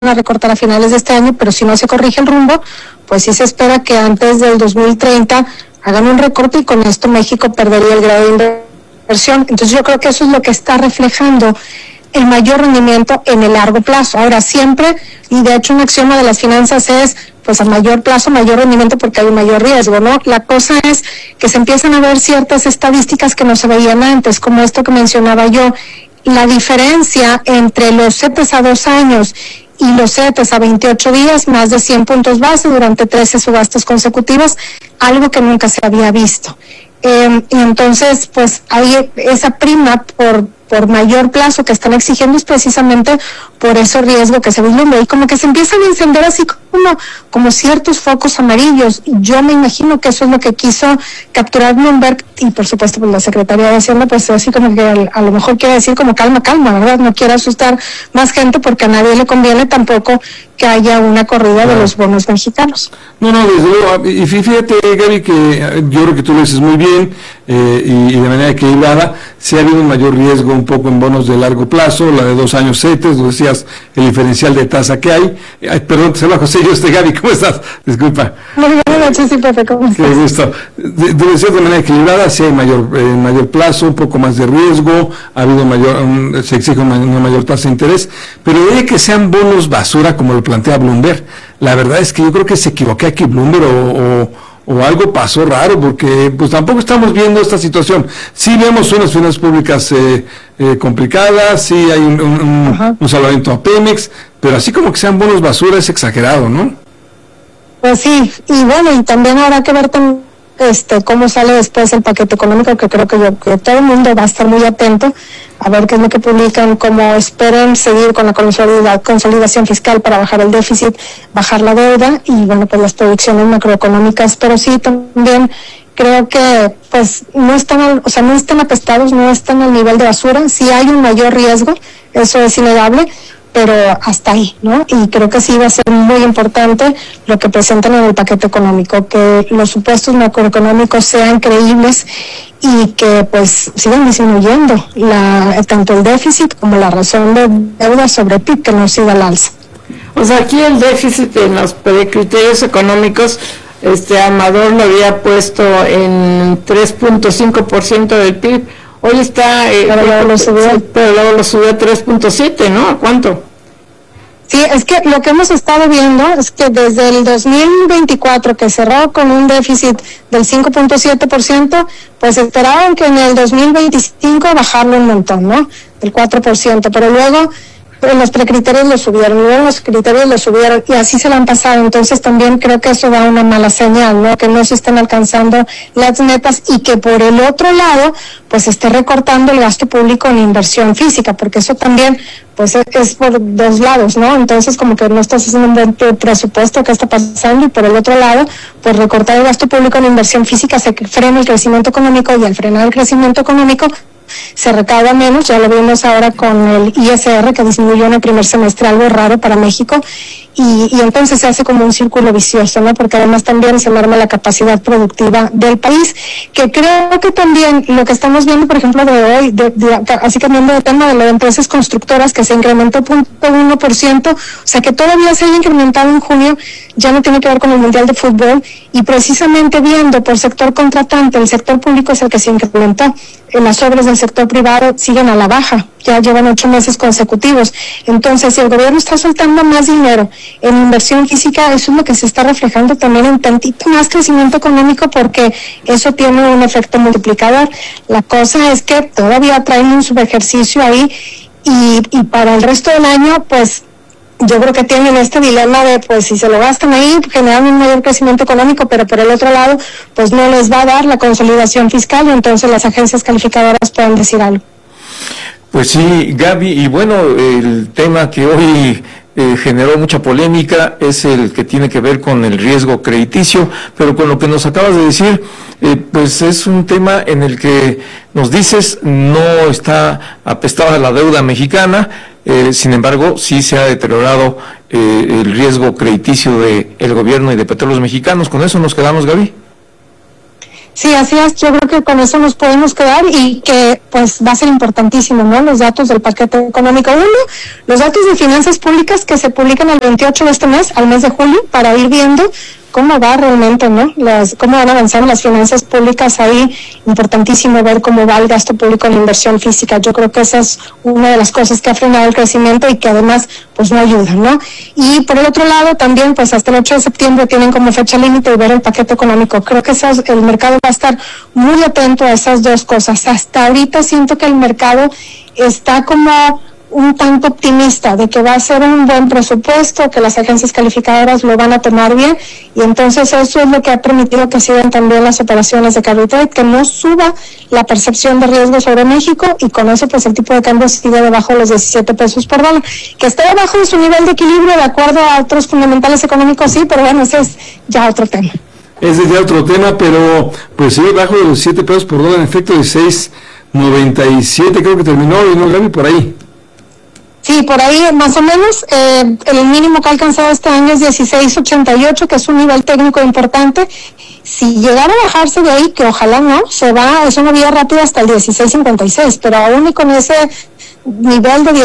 a recortar a finales de este año, pero si no se corrige el rumbo, pues sí se espera que antes del 2030 hagan un recorte y con esto México perdería el grado de inversión. Entonces yo creo que eso es lo que está reflejando el mayor rendimiento en el largo plazo. Ahora siempre, y de hecho un axioma de las finanzas es, pues a mayor plazo, mayor rendimiento porque hay un mayor riesgo, ¿no? La cosa es que se empiezan a ver ciertas estadísticas que no se veían antes, como esto que mencionaba yo, la diferencia entre los CETES a 2 años y los CETES a 28 días, más de 100 puntos base durante 13 subastas consecutivas, algo que nunca se había visto. Y entonces, pues hay esa prima por mayor plazo que están exigiendo es precisamente por ese riesgo que se vislumbra y como que se empiezan a encender así como ciertos focos amarillos. Yo me imagino que eso es lo que quiso capturar Bloomberg y por supuesto pues la Secretaría de Hacienda pues así como que a lo mejor quiere decir como calma, ¿verdad? No quiere asustar más gente porque a nadie le conviene tampoco que haya una corrida de los bonos mexicanos. No, desde luego, y fíjate, Gaby, que yo creo que tú lo dices muy bien y de manera equilibrada. Sí ha habido un mayor riesgo un poco en bonos de largo plazo, la de 2 años CETES, lo decías, el diferencial de tasa que hay. Perdón, te saluda José, Gaby, ¿cómo estás? Disculpa. Muy buenas noches, sí, Pepe, ¿cómo estás? Qué gusto. Debe ser de manera equilibrada, sí hay mayor plazo, un poco más de riesgo, ha habido se exige una mayor tasa de interés, pero de que sean bonos basura, como lo plantea Bloomberg, la verdad es que yo creo que se equivoqué aquí Bloomberg o algo pasó raro, porque pues tampoco estamos viendo esta situación. Sí vemos unas finanzas públicas complicadas, sí hay un salvamento a Pemex, pero así como que sean bonos basura es exagerado, ¿no? Pues sí, y bueno, y también habrá que ver cómo sale después el paquete económico, que creo que todo el mundo va a estar muy atento a ver qué es lo que publican, cómo esperan seguir con la consolidación fiscal para bajar el déficit, bajar la deuda y bueno, pues las proyecciones macroeconómicas, pero sí también creo que pues no están apestados, no están al nivel de basura, sí hay un mayor riesgo, eso es innegable, pero hasta ahí, ¿no? Y creo que sí va a ser muy importante lo que presentan en el paquete económico, que los supuestos macroeconómicos sean creíbles y que pues sigan disminuyendo tanto el déficit como la razón de deuda sobre PIB, que no siga al alza. O sea, aquí el déficit en los criterios económicos, Amador lo había puesto en 3.5% del PIB. Hoy está, pero luego lo subió a 3.7, ¿no? ¿A cuánto? Sí, es que lo que hemos estado viendo es que desde el 2024, que cerró con un déficit del 5.7%, pues esperaban que en el 2025 bajarlo un montón, ¿no? El 4%, pero luego los precriterios lo subieron, luego los criterios lo subieron y así se lo han pasado. Entonces también creo que eso da una mala señal, ¿no? Que no se estén alcanzando las metas y que por el otro lado pues esté recortando el gasto público en inversión física, porque eso también pues es por dos lados, ¿no? Entonces como que no estás haciendo un buen presupuesto, ¿qué está pasando? Y por el otro lado, pues recortar el gasto público en inversión física se frena el crecimiento económico y al frenar el crecimiento económico se recauda menos. Ya lo vimos ahora con el ISR que disminuyó en el primer semestre, algo raro para México, y entonces se hace como un círculo vicioso, ¿no? Porque además también se merma la capacidad productiva del país, que creo que también lo que estamos viendo, por ejemplo, de hoy, así cambiando de tema, de las empresas constructoras, que se incrementó 0.1%, o sea que todavía se haya incrementado en junio, ya no tiene que ver con el Mundial de Fútbol, y precisamente viendo por sector contratante, el sector público es el que se incrementó, las obras del sector privado siguen a la baja, ya llevan 8 meses consecutivos. Entonces, si el gobierno está soltando más dinero en inversión física, eso es lo que se está reflejando también en tantito más crecimiento económico, porque eso tiene un efecto multiplicador. La cosa es que todavía traen un subejercicio ahí y para el resto del año, pues yo creo que tienen este dilema de, pues, si se lo gastan ahí, generan un mayor crecimiento económico, pero por el otro lado, pues no les va a dar la consolidación fiscal y entonces las agencias calificadoras pueden decir algo. Pues sí, Gaby, y bueno, el tema que hoy generó mucha polémica es el que tiene que ver con el riesgo crediticio, pero con lo que nos acabas de decir, pues es un tema en el que nos dices no está apestada la deuda mexicana, sin embargo sí se ha deteriorado el riesgo crediticio del gobierno y de Petróleos Mexicanos. ¿Con eso nos quedamos, Gaby? Sí, así es. Yo creo que con eso nos podemos quedar y que pues va a ser importantísimo, ¿no? Los datos del paquete económico. Uno, los datos de finanzas públicas que se publican el 28 de este mes, al mes de julio, para ir viendo cómo va realmente, ¿no? Cómo van avanzando las finanzas públicas ahí. Importantísimo ver cómo va el gasto público en la inversión física. Yo creo que esa es una de las cosas que ha frenado el crecimiento y que además pues no ayuda, ¿no? Y por el otro lado también pues hasta el 8 de septiembre tienen como fecha límite de ver el paquete económico. Creo que el mercado va a estar muy atento a esas dos cosas. Hasta ahorita siento que el mercado está como un tanto optimista de que va a ser un buen presupuesto, que las agencias calificadoras lo van a tomar bien, y entonces eso es lo que ha permitido que sigan también las operaciones de carry trade, que no suba la percepción de riesgo sobre México, y con eso pues el tipo de cambio sigue debajo de los 17 pesos por dólar, que esté debajo de su nivel de equilibrio de acuerdo a otros fundamentales económicos, sí, pero bueno, ese es ya otro tema. Ese es ya otro tema, pero pues sí, bajo de los 7 pesos por dólar, en efecto, de 6.97 creo que terminó, y no, Gaby, por ahí. Sí, por ahí más o menos. El mínimo que ha alcanzado este año es 16.88, que es un nivel técnico importante. Si llegara a bajarse de ahí, que ojalá no, es una vía rápida hasta el 16.56, pero aún y con ese nivel de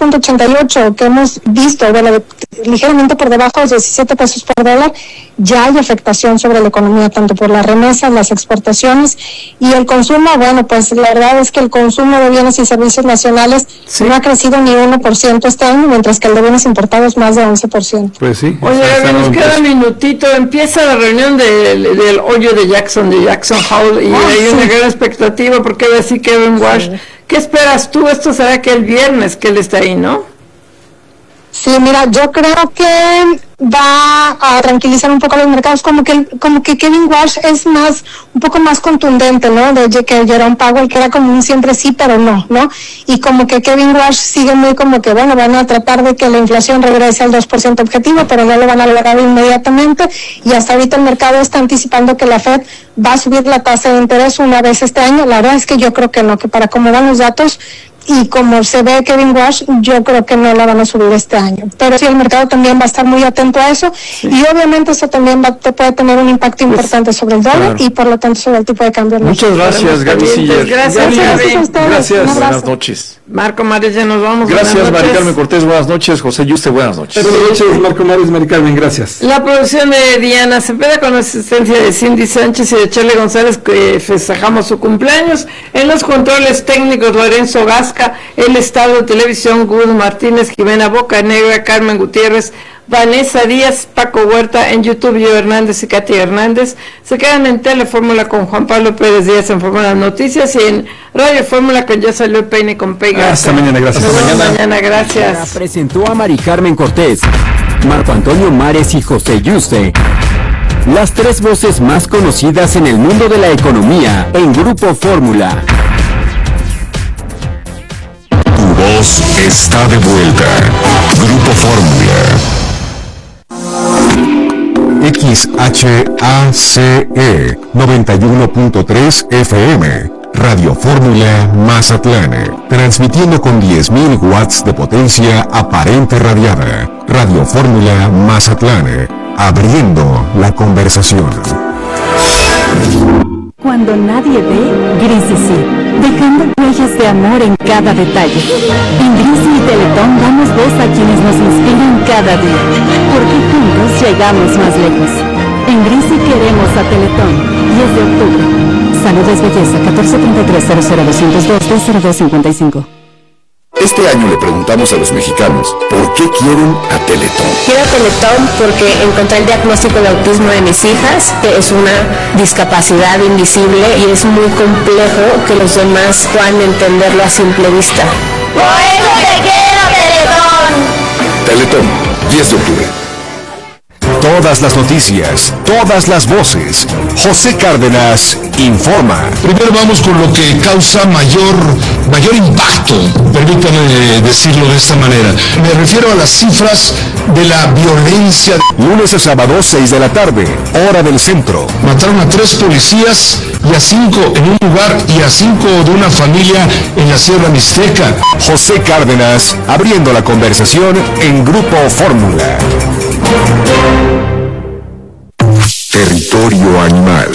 16.88 que hemos visto, bueno, ligeramente por debajo de los 17 pesos por dólar, ya hay afectación sobre la economía, tanto por las remesas, las exportaciones y el consumo. Bueno, pues la verdad es que el consumo de bienes y servicios nacionales no ha crecido ni 1% este año, mientras que el de bienes importados más de 11%. Pues sí. Oye, nos queda un minutito, empieza la reunión del hoyo de Jackson Hole, y hay una gran expectativa porque va a decir Kevin Walsh. ¿Qué esperas tú? Esto será que el viernes que él está ahí, ¿no? Sí, mira, yo creo que va a tranquilizar un poco los mercados, como que Kevin Walsh es un poco más contundente, ¿no? De que Jerome Powell, que era como un siempre sí, pero no, ¿no? Y como que Kevin Walsh sigue muy como que, bueno, van a tratar de que la inflación regrese al 2% objetivo, pero no lo van a lograr inmediatamente, y hasta ahorita el mercado está anticipando que la Fed va a subir la tasa de interés una vez este año. La verdad es que yo creo que no, que para cómo van los datos y como se ve Kevin Walsh, yo creo que no la van a subir este año. Pero sí, el mercado también va a estar muy atento a eso, sí. Y obviamente eso también te puede tener un impacto importante sobre el dólar, claro, y por lo tanto sobre el tipo de cambio. Muchas gracias, Gaby Siller. Gracias, Gaby. Gracias. Buenas noches. Marco Mares, ya nos vamos. Gracias, Mari Carmen Cortés, buenas noches. José Yuste, buenas noches. Buenas noches, Marco Mares, Mari Carmen, gracias. La producción de Diana Cepeda, con la asistencia de Cindy Sánchez y de Charlie González, que festejamos su cumpleaños. En los controles técnicos, Lorenzo Gasca. El Estado de Televisión, Gus Martínez, Jimena Bocanegra, Carmen Gutiérrez, Vanessa Díaz, Paco Huerta. En YouTube, Yo Hernández y Katy Hernández. Se quedan en Telefórmula con Juan Pablo Pérez Díaz en Fórmula Noticias, y en Radio Fórmula con Ya Salió el Peine con Pega. Hasta mañana, gracias. Hasta mañana, gracias. Presentó a Mari Carmen Cortés, Marco Antonio Mares y José Yuste, las tres voces más conocidas en el mundo de la economía en Grupo Fórmula. Tu voz está de vuelta. Grupo Fórmula. XHACE 91.3 FM. Radio Fórmula Mazatlán. Transmitiendo con 10.000 watts de potencia aparente radiada. Radio Fórmula Mazatlán. Abriendo la conversación. Cuando nadie ve, Grisi sí, dejando huellas de amor en cada detalle. En Grisi y Teletón damos voz a quienes nos inspiran cada día, porque juntos llegamos más lejos. En Grisi queremos a Teletón, 10 de octubre. Salud es belleza, 1433-00202-20255. Este año le preguntamos a los mexicanos, ¿por qué quieren a Teletón? Quiero Teletón porque encontré el diagnóstico de autismo de mis hijas, que es una discapacidad invisible y es muy complejo que los demás puedan entenderlo a simple vista. ¡Por eso te quiero, Teletón! Teletón, 10 de octubre. Todas las noticias, todas las voces. José Cárdenas informa. Primero vamos con lo que causa mayor impacto, permítanme decirlo de esta manera. Me refiero a las cifras de la violencia. Lunes a sábado, 6 de la tarde, hora del centro. Mataron a 3 policías y a 5 en un lugar y a 5 de una familia en la Sierra Mixteca. José Cárdenas, abriendo la conversación en Grupo Fórmula. Territorio animal.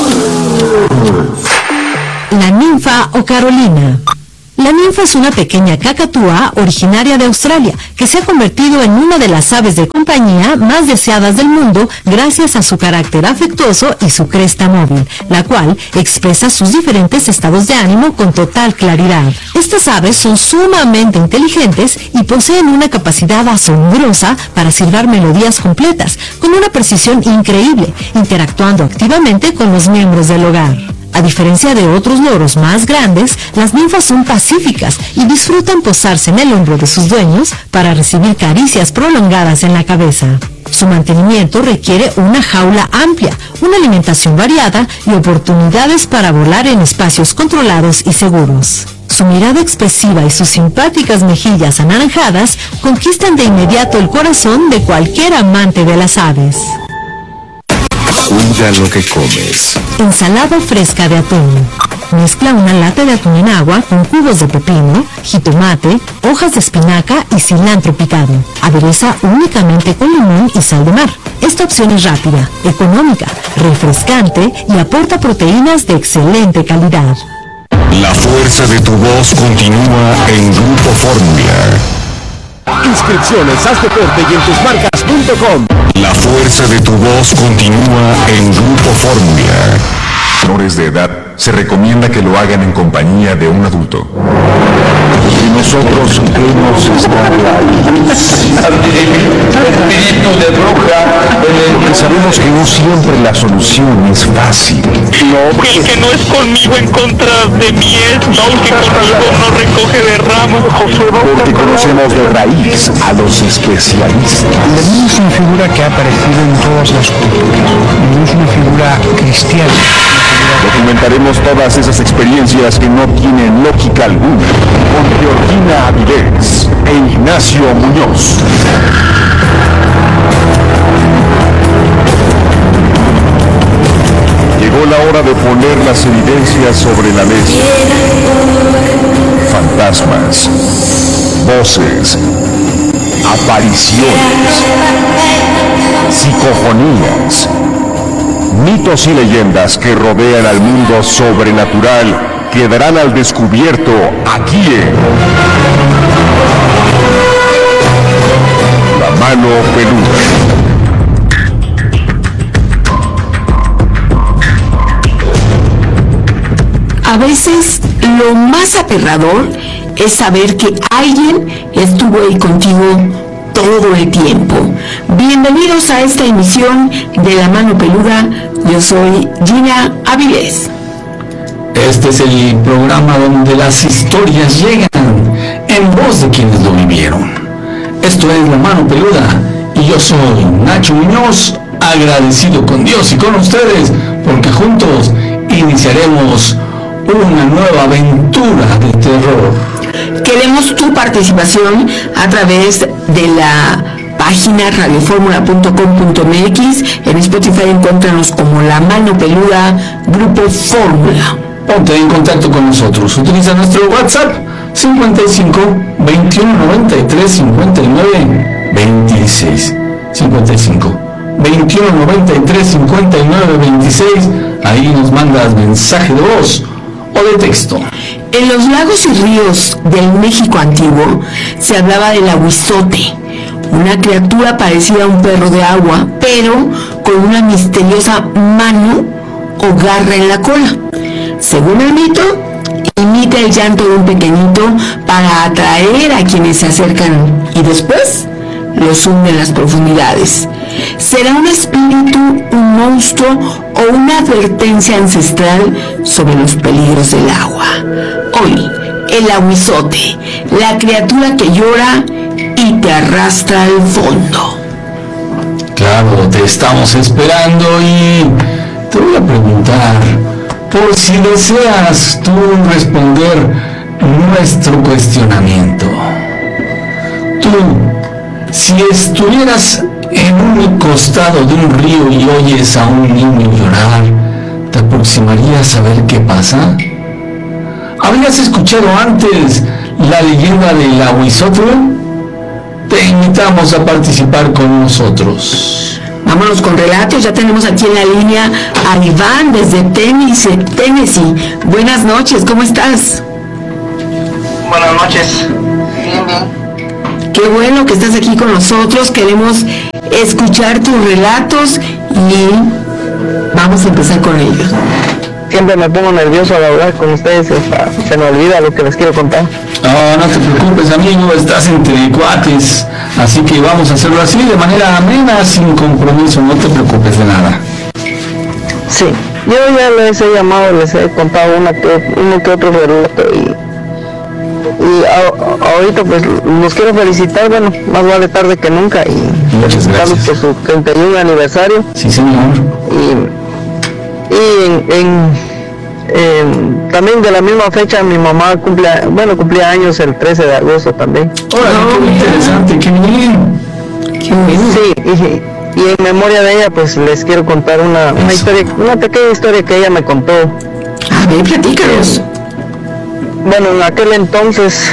La ninfa o Carolina. La ninfa es una pequeña cacatúa originaria de Australia que se ha convertido en una de las aves de compañía más deseadas del mundo gracias a su carácter afectuoso y su cresta móvil, la cual expresa sus diferentes estados de ánimo con total claridad. Estas aves son sumamente inteligentes y poseen una capacidad asombrosa para silbar melodías completas, con una precisión increíble, interactuando activamente con los miembros del hogar. A diferencia de otros loros más grandes, las ninfas son pacíficas y disfrutan posarse en el hombro de sus dueños para recibir caricias prolongadas en la cabeza. Su mantenimiento requiere una jaula amplia, una alimentación variada y oportunidades para volar en espacios controlados y seguros. Su mirada expresiva y sus simpáticas mejillas anaranjadas conquistan de inmediato el corazón de cualquier amante de las aves. Cuida lo que comes. Ensalada fresca de atún. Mezcla una lata de atún en agua con cubos de pepino, jitomate, hojas de espinaca y cilantro picado. Adereza únicamente con limón y sal de mar. Esta opción es rápida, económica, refrescante y aporta proteínas de excelente calidad. La fuerza de tu voz continúa en Grupo Fórmula. Inscripciones, haz deporte y en tusmarcas.com. La fuerza de tu voz continúa en Grupo Fórmula. Menores de edad, se recomienda que lo hagan en compañía de un adulto. Y nosotros hemos estado ahí. Espíritu de bruja. Sabemos que no siempre la solución es fácil. El que no es conmigo en contra de mí es, aunque conmigo no recoge de ramos. Porque conocemos de raíz a los especialistas. La niña es una figura que ha aparecido en todas las culturas. No es una figura cristiana. Documentaremos todas esas experiencias que no tienen lógica alguna con Georgina Avilés e Ignacio Muñoz. Llegó la hora de poner las evidencias sobre la mesa. Fantasmas, voces, apariciones, psicofonías, mitos y leyendas que rodean al mundo sobrenatural quedarán al descubierto aquí en La Mano Peluda. A veces lo más aterrador es saber que alguien estuvo ahí contigo todo el tiempo. Bienvenidos a esta emisión de La Mano Peluda. Yo soy Gina Avilés. Este es el programa donde las historias llegan en voz de quienes lo vivieron. Esto es La Mano Peluda y yo soy Nacho Muñoz, agradecido con Dios y con ustedes porque juntos iniciaremos una nueva aventura de terror. Queremos tu participación a través de la página radioformula.com.mx. En Spotify encuéntranos como La Mano Peluda Grupo Fórmula. Ponte en contacto con nosotros. Utiliza nuestro WhatsApp 55 21 93 59 26 55 21 93 59 26. Ahí nos mandas mensaje de voz o de texto. En los lagos y ríos del México antiguo se hablaba del ahuizote, una criatura parecida a un perro de agua, pero con una misteriosa mano o garra en la cola. Según el mito, imita el llanto de un pequeñito para atraer a quienes se acercan y después los hunde en las profundidades. ¿Será un espíritu, un monstruo o una advertencia ancestral sobre los peligros del agua? Hoy, el ahuizote, la criatura que llora y te arrastra al fondo. Claro, te estamos esperando y te voy a preguntar, por si deseas tú responder nuestro cuestionamiento. Tú, si estuvieras en un costado de un río y oyes a un niño llorar, ¿te aproximarías a ver qué pasa? ¿Habrías escuchado antes la leyenda del ahuizote? Te invitamos a participar con nosotros. vámonos con relatos. Ya tenemos aquí en la línea a Iván desde Tennessee. Buenas noches, ¿cómo estás? Buenas noches. Bien. Qué bueno que estás aquí con nosotros. Queremos escuchar tus relatos y vamos a empezar con ellos. Siempre me pongo nervioso al hablar con ustedes, se me olvida lo que les quiero contar. No te preocupes, amigo, estás entre cuates, así que vamos a hacerlo así, de manera amena, sin compromiso, no te preocupes de nada. Sí, yo ya les he llamado, les he contado uno que otro relato y ahorita pues los quiero felicitar, bueno, más vale tarde que nunca, y felicitarlos por su 31 aniversario. Sí, señor. También de la misma fecha mi mamá cumplía años el 13 de agosto también. ¡Qué interesante! ¡Qué bien! Sí, y en memoria de ella pues les quiero contar una pequeña historia que ella me contó. A ver, platícanos. Bueno, en aquel entonces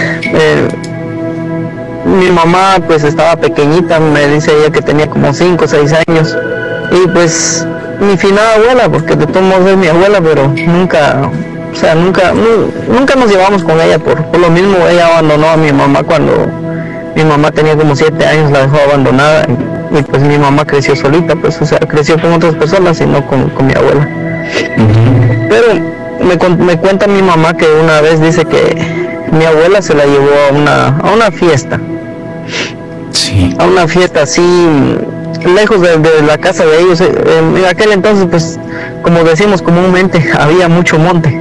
mi mamá pues estaba pequeñita, me dice ella que tenía como 5 o 6 años, y pues mi finada abuela, porque de todos modos es mi abuela, pero nunca nos llevamos con ella por lo mismo. Ella abandonó a mi mamá cuando mi mamá tenía como 7 años, la dejó abandonada, y pues mi mamá creció solita, pues, o sea, creció con otras personas y no con mi abuela. Pero me cuenta mi mamá que una vez dice que mi abuela se la llevó a una fiesta. Sí. A una fiesta así, lejos de la casa de ellos. En aquel entonces, pues, como decimos comúnmente, había mucho monte.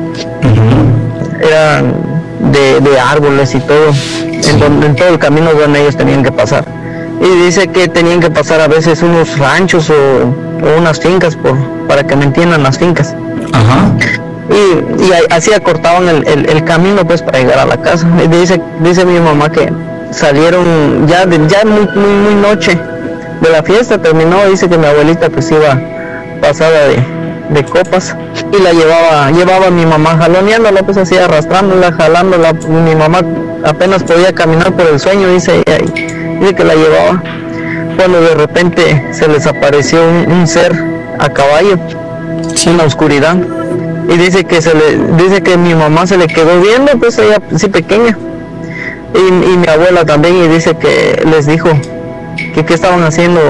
Eran de árboles y todo, en todo el camino donde ellos tenían que pasar. Y dice que tenían que pasar a veces unos ranchos o unas fincas para que me entiendan, las fincas. Ajá. Y así acortaban el camino pues para llegar a la casa. Y dice mi mamá que salieron ya muy noche de la fiesta, terminó. Dice que mi abuelita pues iba pasada de copas y la llevaba mi mamá jaloneándola, pues así arrastrándola, jalándola. Mi mamá apenas podía caminar por el sueño, dice ella, y dice que la llevaba, cuando de repente se les apareció un ser a caballo en la oscuridad, y dice que mi mamá se le quedó viendo, pues ella así pequeña, y mi abuela también, y dice que les dijo que qué estaban haciendo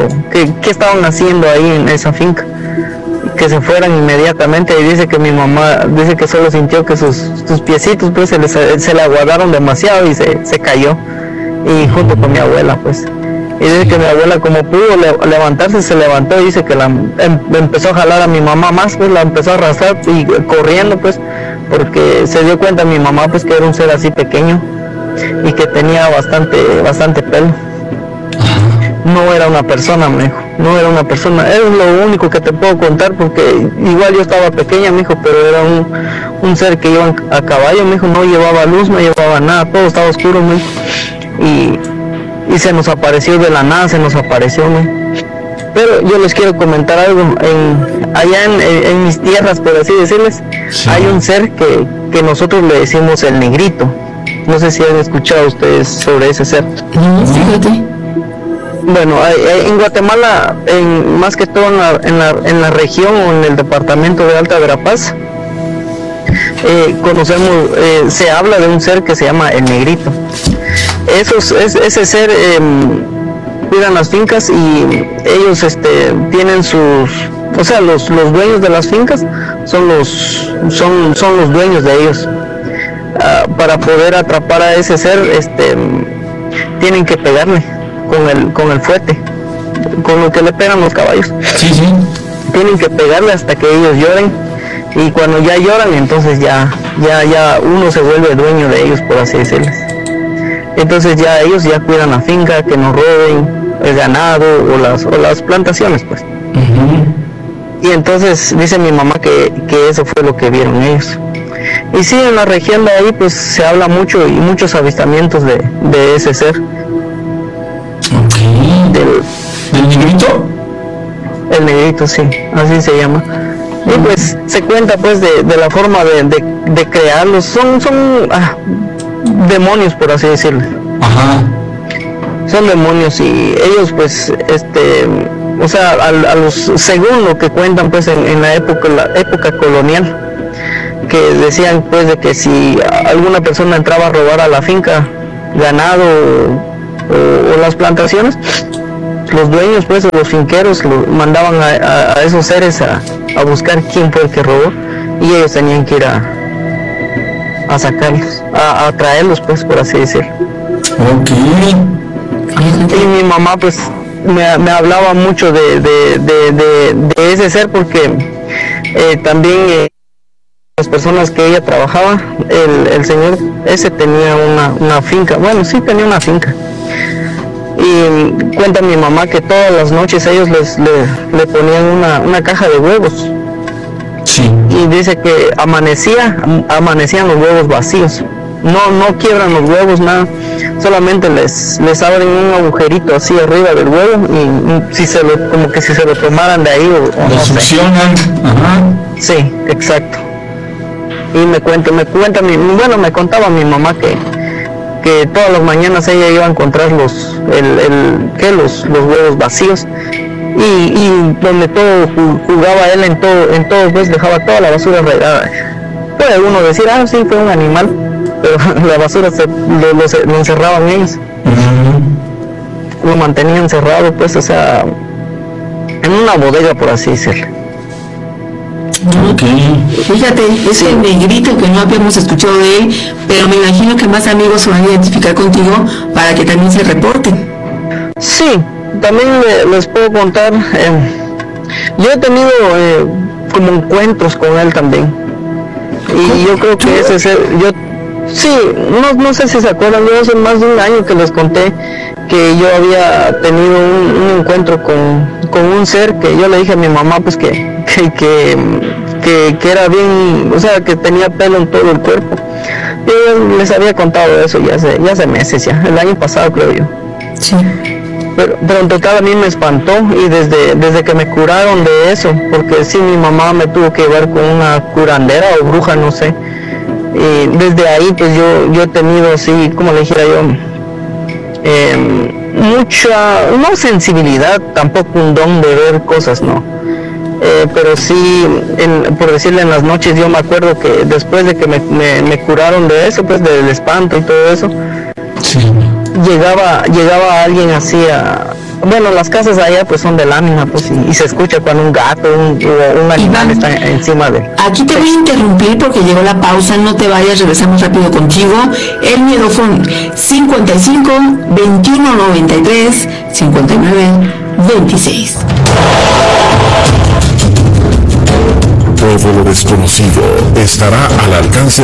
ahí en esa finca, que se fueran inmediatamente. Y dice que mi mamá dice que solo sintió que sus piecitos pues se le aguadaron demasiado y se cayó, y junto con mi abuela pues. Y dice que mi abuela, como pudo levantarse, se levantó, y dice que empezó a jalar a mi mamá más, pues la empezó a arrastrar y corriendo, pues, porque se dio cuenta mi mamá pues que era un ser así pequeño y que tenía bastante pelo. No era una persona, me dijo, no era una persona. Es lo único que te puedo contar, porque igual yo estaba pequeña, me dijo, pero era un ser que iba a caballo, me dijo, no llevaba luz, no llevaba nada, todo estaba oscuro, me dijo, y se nos apareció de la nada, ¿no? Pero yo les quiero comentar algo. Allá en mis tierras, por así decirles, sí, hay un ser que nosotros le decimos el negrito. No sé si han escuchado ustedes sobre ese ser. Fíjate. Bueno, en Guatemala, más que todo en la región o en el departamento de Alta Verapaz, se habla de un ser que se llama el negrito. Ese ser cuidan las fincas, y ellos tienen o sea, los dueños de las fincas son los dueños de ellos. Para poder atrapar a ese ser, tienen que pegarle con el fuete, con lo que le pegan los caballos. Sí. Tienen que pegarle hasta que ellos lloren, y cuando ya lloran, entonces ya uno se vuelve dueño de ellos, por así decirles. Entonces ya ellos ya cuidan la finca, que no roben el ganado o las plantaciones, pues. Y entonces dice mi mamá que eso fue lo que vieron ellos. Y sí, en la región de ahí pues se habla mucho, y muchos avistamientos de ese ser. ¿Del negrito? El negrito, sí, así se llama. Y pues se cuenta pues de la forma de crearlos. Son demonios, por así decirlo. Ajá. son demonios, y ellos pues o sea, a los, según lo que cuentan pues en la época colonial, que decían pues de que si alguna persona entraba a robar a la finca ganado o las plantaciones, los dueños pues, o los finqueros mandaban a esos seres a buscar quién fue el que robó, y ellos tenían que ir a sacarlos, a traerlos pues, por así decirlo. Okay. Y mi mamá pues me hablaba mucho de ese ser, porque también las personas que ella trabajaba, el señor ese tenía una finca, bueno, sí tenía una finca, y cuenta mi mamá que todas las noches ellos le ponían una caja de huevos. Sí. Y dice que amanecían los huevos vacíos, no quiebran los huevos, nada, solamente les abren un agujerito así arriba del huevo, y como que si se lo tomaran de ahí o lo no succionan. Ajá. Sí, exacto. Y me contaba mi mamá que todas las mañanas ella iba a encontrar los huevos vacíos, y donde todo jugaba él, en todo pues dejaba toda la basura regada. Puede uno decir, sí, fue un animal, pero la basura lo encerraban ellos. Lo mantenían encerrado pues, o sea, en una bodega, por así decirlo. Okay. Fíjate, ese negrito que no habíamos escuchado de él, pero me imagino que más amigos se van a identificar contigo para que también se reporten. Sí, también les puedo contar, yo he tenido como encuentros con él también, y yo creo que ese ser, no sé si se acuerdan, yo hace más de un año que les conté que yo había tenido un encuentro con un ser, que yo le dije a mi mamá pues que era bien, o sea, que tenía pelo en todo el cuerpo. Yo les había contado eso ya hace meses, el año pasado creo yo. Sí. Pero en total a mí me espantó, y desde que me curaron de eso, porque sí, mi mamá me tuvo que llevar con una curandera o bruja, no sé, y desde ahí pues yo he tenido así, como le dijera yo, mucha, no sensibilidad, tampoco un don de ver cosas, no, pero sí, por decirle, en las noches yo me acuerdo que después de que me curaron de eso, pues del espanto y todo eso, sí, llegaba alguien así bueno, las casas allá pues son de lámina, pues, y se escucha cuando un gato o un animal está encima de... Aquí te voy a interrumpir porque llegó la pausa, no te vayas, regresamos rápido contigo. El miedofón 55 21 93 59 26. Todo lo desconocido estará al alcance